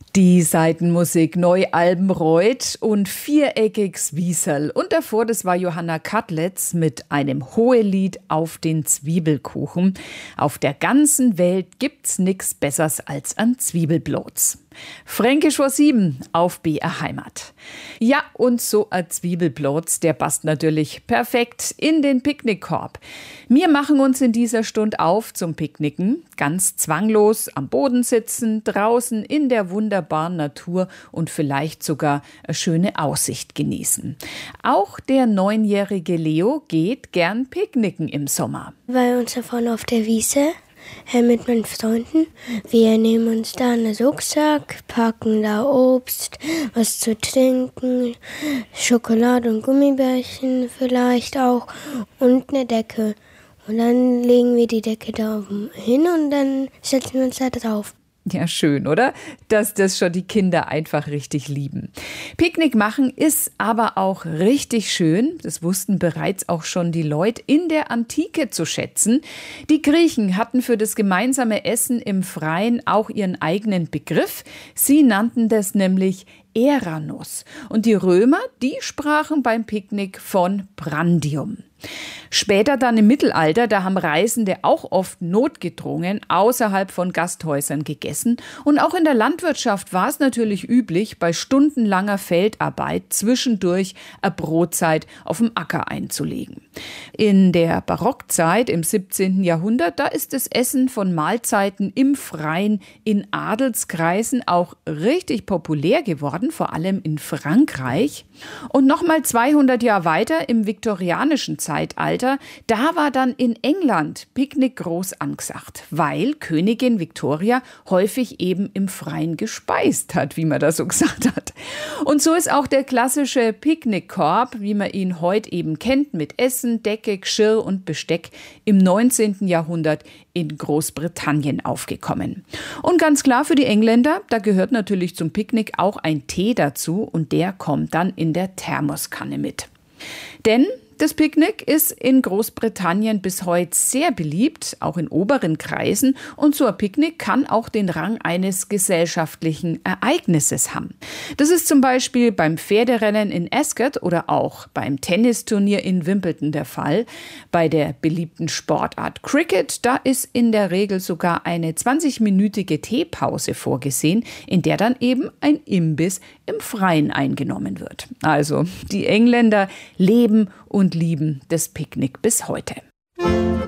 Die Seitenmusik Neu-Albenreuth und Viereckiges Wieserl. Und davor, das war Johanna Kadletz mit einem Hohelied auf den Zwiebelkuchen. Auf der ganzen Welt gibt's nix Besseres als an Zwiebelblots. Fränkisch vor 7 auf BR Heimat. Ja, und so ein Zwiebelblots, der passt natürlich perfekt in den Picknickkorb. Wir machen uns in dieser Stunde auf zum Picknicken, ganz zwanglos am Boden sitzen, draußen in der wunderbaren Natur und vielleicht sogar eine schöne Aussicht genießen. Auch der 9-jährige Leo geht gern picknicken im Sommer. Bei uns da vorne auf der Wiese mit meinen Freunden. Wir nehmen uns da einen Rucksack, packen da Obst, was zu trinken, Schokolade und Gummibärchen vielleicht auch und eine Decke. Und dann legen wir die Decke da hin und dann setzen wir uns da drauf. Ja, schön, oder? Dass das schon die Kinder einfach richtig lieben. Picknick machen ist aber auch richtig schön. Das wussten bereits auch schon die Leute in der Antike zu schätzen. Die Griechen hatten für das gemeinsame Essen im Freien auch ihren eigenen Begriff. Sie nannten das nämlich Eranos. Und die Römer, die sprachen beim Picknick von Prandium. Später dann im Mittelalter, da haben Reisende auch oft notgedrungen außerhalb von Gasthäusern gegessen. Und auch in der Landwirtschaft war es natürlich üblich, bei stundenlanger Feldarbeit zwischendurch eine Brotzeit auf dem Acker einzulegen. In der Barockzeit im 17. Jahrhundert, da ist das Essen von Mahlzeiten im Freien in Adelskreisen auch richtig populär geworden, vor allem in Frankreich. Und nochmal 200 Jahre weiter im viktorianischen Zeitalter, da war dann in England Picknick groß angesagt, weil Königin Victoria häufig eben im Freien gespeist hat, wie man da so gesagt hat. Und so ist auch der klassische Picknickkorb, wie man ihn heute eben kennt, mit Essen, Decke, Geschirr und Besteck im 19. Jahrhundert in Großbritannien aufgekommen. Und ganz klar für die Engländer, da gehört natürlich zum Picknick auch ein Tee dazu und der kommt dann in der Thermoskanne mit. Denn das Picknick ist in Großbritannien bis heute sehr beliebt, auch in oberen Kreisen. Und so ein Picknick kann auch den Rang eines gesellschaftlichen Ereignisses haben. Das ist zum Beispiel beim Pferderennen in Ascot oder auch beim Tennisturnier in Wimbledon der Fall. Bei der beliebten Sportart Cricket, da ist in der Regel sogar eine 20-minütige Teepause vorgesehen, in der dann eben ein Imbiss im Freien eingenommen wird. Also, die Engländer leben und lieben das Picknick bis heute.